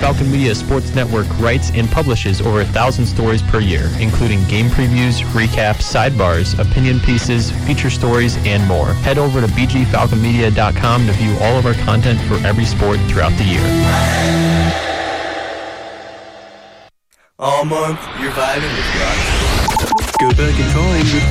Falcon Media Sports Network writes and publishes over 1,000 stories per year, including game previews, recaps, sidebars, opinion pieces, feature stories, and more. Head over to bgfalconmedia.com to view all of our content for every sport throughout the year. All month, you're vibing with rock. Go back in time with